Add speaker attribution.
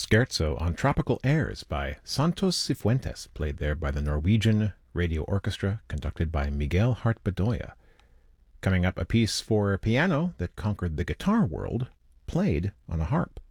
Speaker 1: Scherzo on Tropical Airs by Santos Cifuentes, played there by the Norwegian Radio Orchestra, conducted by Miguel Hart Bedoya. Coming up, a piece for piano that conquered the guitar world, played on a harp.